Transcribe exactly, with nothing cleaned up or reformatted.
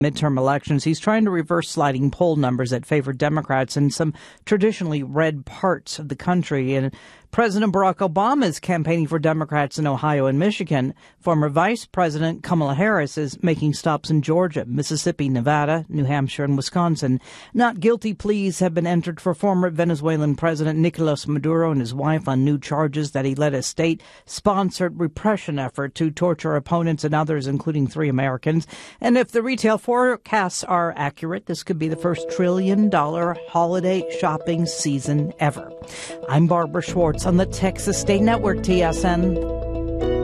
midterm elections. He's trying to reverse sliding poll numbers that favor Democrats in some traditionally red parts of the country. And President Barack Obama is campaigning for Democrats in Ohio and Michigan. Former Vice President Kamala Harris is making stops in Georgia, Mississippi, Nevada, New Hampshire, and Wisconsin. Not guilty pleas have been entered for former Venezuelan President Nicolas Maduro and his wife on new charges that he led a state-sponsored repression effort to torture opponents and others, including three Americans. And if the retail forecasts are accurate, this could be the first trillion-dollar holiday shopping season ever. I'm Barbara Schwartz on the Texas State Network, T S N.